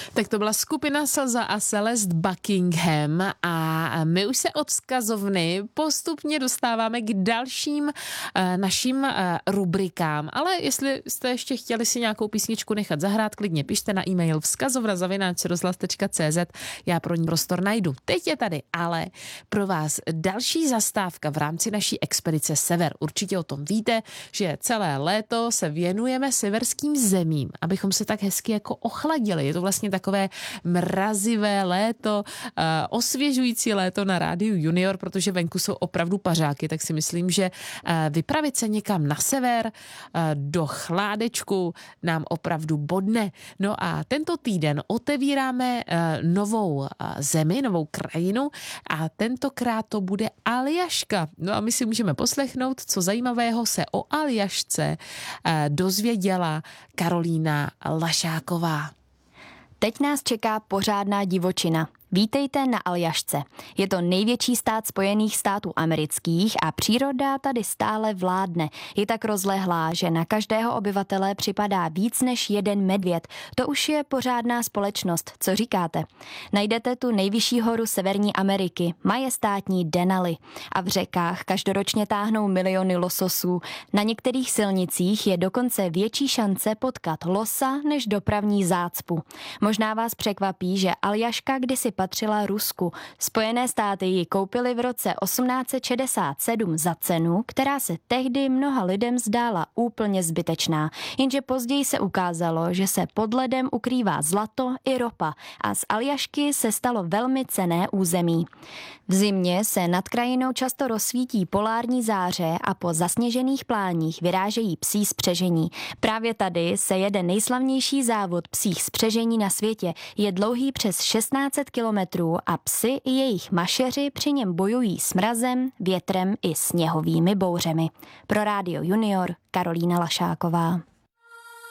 Tak to byla skupina Slza a Celeste Buckingham a my už se od vzkazovny postupně dostáváme k dalším našim rubrikám, ale jestli jste ještě chtěli si nějakou písničku nechat zahrát, klidně pište na e-mail vzkazovna@rozhlas.cz, já pro ní prostor najdu. Teď je tady ale pro vás další zastávka v rámci naší expedice Sever. Určitě o tom víte, že celé léto se věnujeme severským zemím, abychom se tak hezky jako ochladili. Je to vlastně takové mrazivé léto, osvěžující léto na rádiu Junior, protože venku jsou opravdu pařáky, tak si myslím, že vypravit se někam na sever, do chládečku nám opravdu bodne. No a tento týden otevíráme novou zemi, novou krajinu a tentokrát to bude Aljaška. No a my si můžeme poslechnout, co zajímavého se o Aljašce dozvěděla Karolína Lašáková. Teď nás čeká pořádná divočina. Vítejte na Aljašce. Je to největší stát Spojených států amerických a příroda tady stále vládne. Je tak rozlehlá, že na každého obyvatele připadá víc než jeden medvěd. To už je pořádná společnost. Co říkáte? Najdete tu nejvyšší horu Severní Ameriky, majestátní Denali. A v řekách každoročně táhnou miliony lososů. Na některých silnicích je dokonce větší šance potkat losa než dopravní zácpu. Možná vás překvapí, že Aljaška kdysi patřila Rusku. Spojené státy ji koupily v roce 1867 za cenu, která se tehdy mnoha lidem zdála úplně zbytečná. Jenže později se ukázalo, že se pod ledem ukrývá zlato i ropa a z Aljašky se stalo velmi cenné území. V zimě se nad krajinou často rozsvítí polární záře a po zasněžených pláních vyrážejí psí spřežení. Právě tady se jede nejslavnější závod psích spřežení na světě. Je dlouhý přes 1600 kilometrů a psi i jejich mašeři při něm bojují s mrazem, větrem i sněhovými bouřemi. Pro Rádio Junior Karolína Lašáková.